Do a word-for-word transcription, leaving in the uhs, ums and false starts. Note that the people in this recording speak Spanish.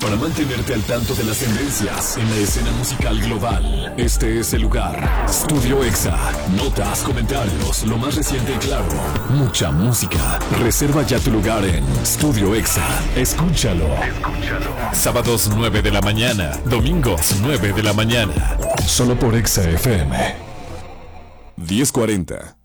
para mantenerte al tanto de las tendencias en la escena musical global. Este es el lugar. Studio Exa. Notas, comentarios, lo más reciente y claro. Mucha música. Reserva ya tu lugar en Studio Exa. Escúchalo. Escúchalo. Sábados nueve de la mañana. Domingos nueve de la mañana. Solo por Exa F M. diez cuarenta.